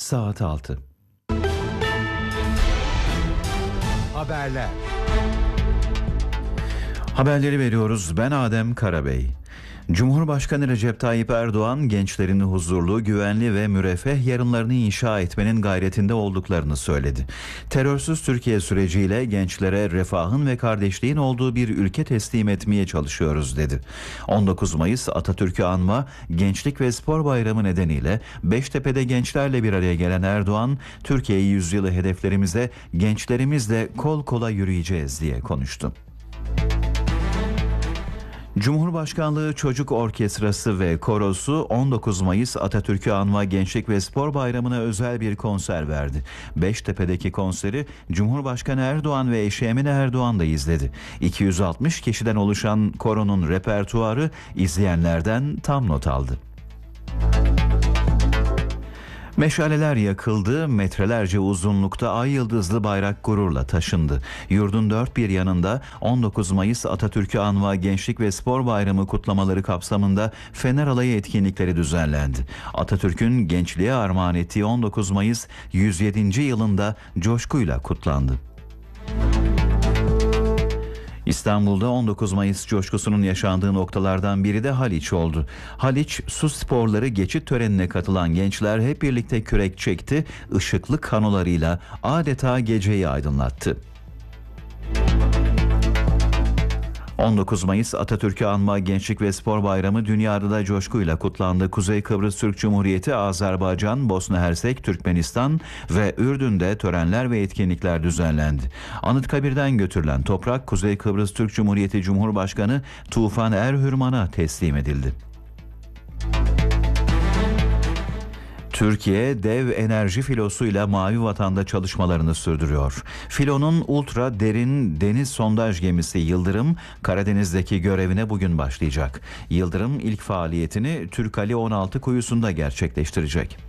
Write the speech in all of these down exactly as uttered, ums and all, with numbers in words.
saat altı. Haberler. Haberleri veriyoruz. Ben Adem Karabey. Cumhurbaşkanı Recep Tayyip Erdoğan, gençlerin huzurlu, güvenli ve müreffeh yarınlarını inşa etmenin gayretinde olduklarını söyledi. Terörsüz Türkiye süreciyle gençlere refahın ve kardeşliğin olduğu bir ülke teslim etmeye çalışıyoruz dedi. on dokuz Mayıs Atatürk'ü anma, Gençlik ve Spor Bayramı nedeniyle Beştepe'de gençlerle bir araya gelen Erdoğan, Türkiye yüzyılı hedeflerimize gençlerimizle kol kola yürüyeceğiz diye konuştu. Cumhurbaşkanlığı Çocuk Orkestrası ve Korosu on dokuz Mayıs Atatürk'ü anma Gençlik ve Spor Bayramı'na özel bir konser verdi. Beştepe'deki konseri Cumhurbaşkanı Erdoğan ve eşi Emine Erdoğan da izledi. iki yüz altmış kişiden oluşan koronun repertuarı izleyenlerden tam not aldı. Meşaleler yakıldı, metrelerce uzunlukta ay yıldızlı bayrak gururla taşındı. Yurdun dört bir yanında on dokuz Mayıs Atatürk'ü anma Gençlik ve Spor Bayramı kutlamaları kapsamında Fener Alayı etkinlikleri düzenlendi. Atatürk'ün gençliğe armağan ettiği on dokuz Mayıs yüz yedinci yılında coşkuyla kutlandı. İstanbul'da on dokuz Mayıs coşkusunun yaşandığı noktalardan biri de Haliç oldu. Haliç Su Sporları geçit törenine katılan gençler hep birlikte kürek çekti, ışıklı kanolarıyla adeta geceyi aydınlattı. on dokuz Mayıs Atatürk'ü anma Gençlik ve Spor Bayramı dünyada da coşkuyla kutlandı. Kuzey Kıbrıs Türk Cumhuriyeti, Azerbaycan, Bosna Hersek, Türkmenistan ve Ürdün'de törenler ve etkinlikler düzenlendi. Anıtkabir'den götürülen toprak Kuzey Kıbrıs Türk Cumhuriyeti Cumhurbaşkanı Tufan Erhürman'a teslim edildi. Türkiye dev enerji filosuyla Mavi Vatan'da çalışmalarını sürdürüyor. Filonun ultra derin deniz sondaj gemisi Yıldırım, Karadeniz'deki görevine bugün başlayacak. Yıldırım ilk faaliyetini Türkali on altı kuyusunda gerçekleştirecek.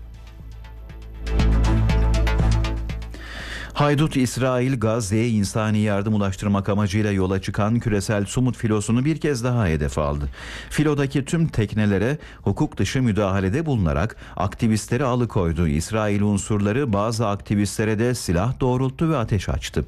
Haydut İsrail, Gazze'ye insani yardım ulaştırmak amacıyla yola çıkan küresel Sumut filosunu bir kez daha hedef aldı. Filodaki tüm teknelere hukuk dışı müdahalede bulunarak aktivistleri alıkoydu. İsrail unsurları bazı aktivistlere de silah doğrulttu ve ateş açtı.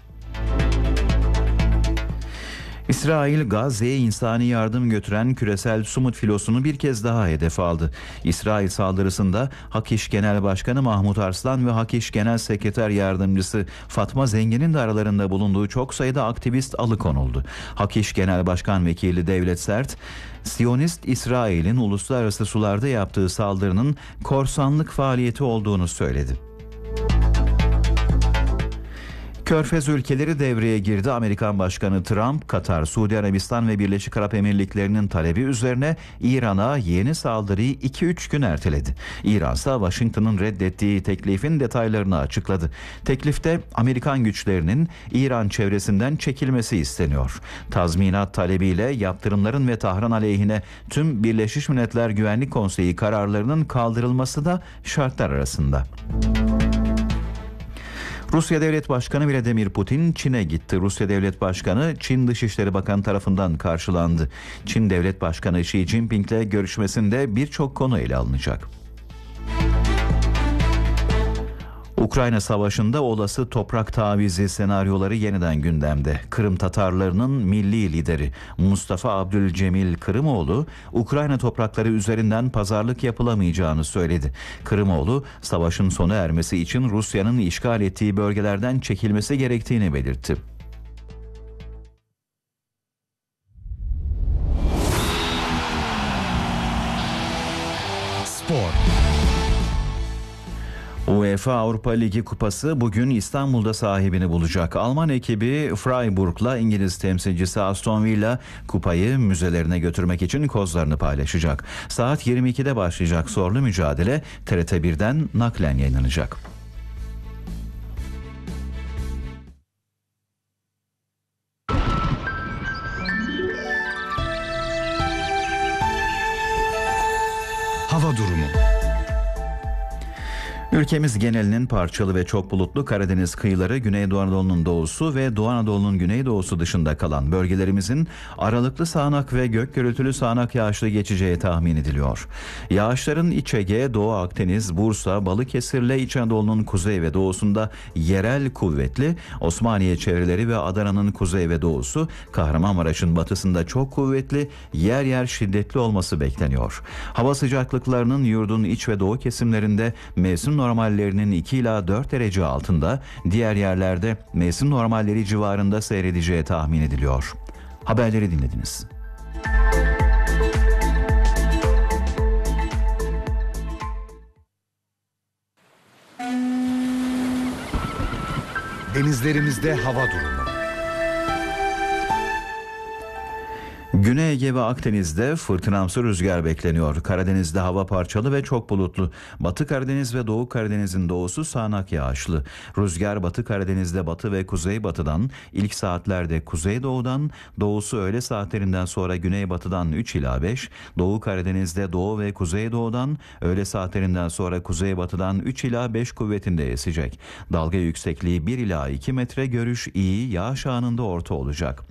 İsrail, Gazze'ye insani yardım götüren küresel Sumut filosunu bir kez daha hedef aldı. İsrail saldırısında Hak İş Genel Başkanı Mahmut Arslan ve Hak İş Genel Sekreter Yardımcısı Fatma Zengin'in de aralarında bulunduğu çok sayıda aktivist alıkonuldu. Hak İş Genel Başkan Vekili Devlet Sert, Siyonist İsrail'in uluslararası sularda yaptığı saldırının korsanlık faaliyeti olduğunu söyledi. Körfez ülkeleri devreye girdi. Amerikan Başkanı Trump, Katar, Suudi Arabistan ve Birleşik Arap Emirlikleri'nin talebi üzerine İran'a yeni saldırıyı iki üç gün erteledi. İran ise Washington'ın reddettiği teklifin detaylarını açıkladı. Teklifte Amerikan güçlerinin İran çevresinden çekilmesi isteniyor. Tazminat talebiyle yaptırımların ve Tahran aleyhine tüm Birleşmiş Milletler Güvenlik Konseyi kararlarının kaldırılması da şartlar arasında. Rusya Devlet Başkanı Vladimir Putin Çin'e gitti. Rusya Devlet Başkanı Çin Dışişleri Bakanı tarafından karşılandı. Çin Devlet Başkanı Xi Jinping ile görüşmesinde birçok konu ele alınacak. Ukrayna Savaşı'nda olası toprak tavizi senaryoları yeniden gündemde. Kırım Tatarlarının milli lideri Mustafa Abdülcemil Kırımoğlu, Ukrayna toprakları üzerinden pazarlık yapılamayacağını söyledi. Kırımoğlu, savaşın sona ermesi için Rusya'nın işgal ettiği bölgelerden çekilmesi gerektiğini belirtti. Spor. UEFA Avrupa Ligi Kupası bugün İstanbul'da sahibini bulacak. Alman ekibi Freiburg'la İngiliz temsilcisi Aston Villa kupayı müzelerine götürmek için kozlarını paylaşacak. Saat yirmi ikide başlayacak zorlu mücadele T R T birden naklen yayınlanacak. Hava durumu. Ülkemiz genelinin parçalı ve çok bulutlu Karadeniz kıyıları, Güneydoğu Anadolu'nun doğusu ve Doğu Anadolu'nun güneydoğusu dışında kalan bölgelerimizin aralıklı sağanak ve gök gürültülü sağanak yağışlı geçeceği tahmin ediliyor. Yağışların İç Ege, Doğu Akdeniz, Bursa, Balıkesir'le İç Anadolu'nun kuzey ve doğusunda yerel kuvvetli, Osmaniye çevreleri ve Adana'nın kuzey ve doğusu, Kahramanmaraş'ın batısında çok kuvvetli, yer yer şiddetli olması bekleniyor. Hava sıcaklıklarının yurdun iç ve doğu kesimlerinde mevsim normallerinin iki ila dört derece altında, diğer yerlerde mevsim normalleri civarında seyredeceği tahmin ediliyor. Haberleri dinlediniz. Denizlerimizde hava durumu. Güney Ege ve Akdeniz'de fırtınamsı rüzgar bekleniyor. Karadeniz'de hava parçalı ve çok bulutlu. Batı Karadeniz ve Doğu Karadeniz'in doğusu sağanak yağışlı. Rüzgar Batı Karadeniz'de batı ve kuzeybatıdan, ilk saatlerde kuzeydoğudan, doğusu öğle saatlerinden sonra güneybatıdan üç ila beş, Doğu Karadeniz'de doğu ve kuzeydoğudan, öğle saatlerinden sonra kuzeybatıdan üç ila beş kuvvetinde esecek. Dalga yüksekliği bir ila iki metre, görüş iyi, yağış anında orta olacak.